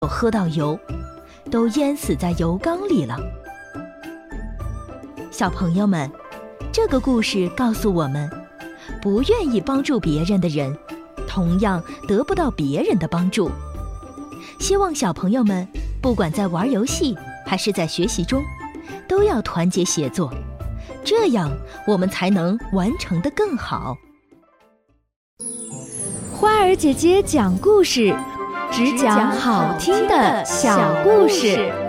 喝到油，都淹死在油缸里了。小朋友们，这个故事告诉我们，不愿意帮助别人的人，同样得不到别人的帮助。希望小朋友们不管在玩游戏还是在学习中，都要团结协作，这样我们才能完成得更好。 花儿姐姐讲故事，只讲好听的小故事。